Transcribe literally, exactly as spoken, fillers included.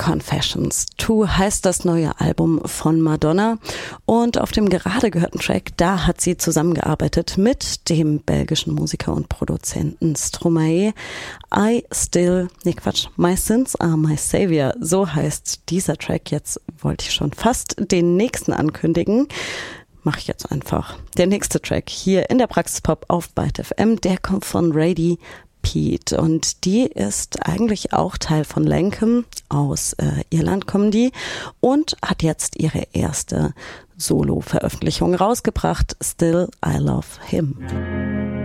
Confessions zwei heißt das neue Album von Madonna und auf dem gerade gehörten Track, da hat sie zusammengearbeitet mit dem belgischen Musiker und Produzenten Stromae. I Still, nee Quatsch, My Sins Are My Savior, so heißt dieser Track. Jetzt wollte ich schon fast den nächsten ankündigen. Mache ich jetzt einfach. Der nächste Track hier in der Praxispop auf Byte F M, der kommt von Radie Pete und die ist eigentlich auch Teil von Lankum, aus äh, Irland kommen die und hat jetzt ihre erste Solo-Veröffentlichung rausgebracht, Still I Love Him.